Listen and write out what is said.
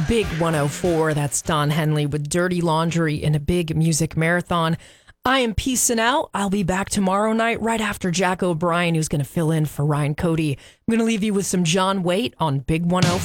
Big 104. That's Don Henley with Dirty Laundry in a big music marathon. I am peacing out. I'll be back tomorrow night right after Jack O'Brien, who's going to fill in for Ryan Cody. I'm going to leave you with some John Waite on Big 104.